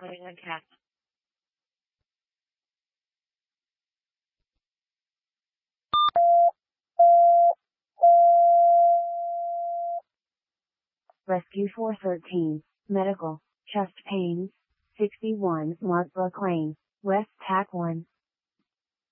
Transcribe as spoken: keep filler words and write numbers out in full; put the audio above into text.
putting on cap. Rescue four thirteen, medical, chest pains, sixty-one Markbrook Lane, West Tack one.